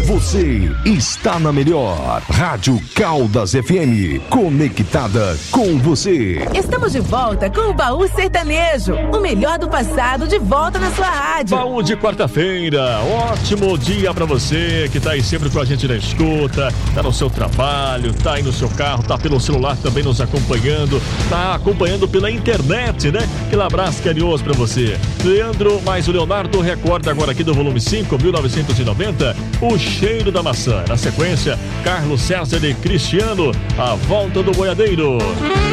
Você está na melhor Rádio Caldas FM, conectada com você. Estamos de volta com o Baú Sertanejo, o melhor do passado de volta na sua rádio. Baú de quarta-feira, ótimo dia pra você que tá aí sempre com a gente na escuta, tá no seu trabalho, tá aí no seu carro, tá pelo celular também nos acompanhando, tá acompanhando pela internet, né? Aquele abraço carinhoso pra você. Leandro, mais o Leonardo recorda agora aqui do volume 5, 1990, O Cheiro da Maçã. Na sequência, Carlos César e Cristiano, A Volta do Boiadeiro.